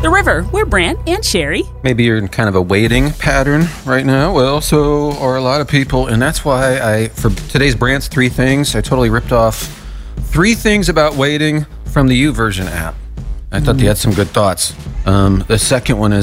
The River. We're Brant and Sherry. Maybe you're in kind of a waiting pattern right now. Well, so are a lot of people, and that's why for today's Brant's 3 Things, I totally ripped off 3 things about waiting from the YouVersion app. I thought they had some good thoughts. The second one is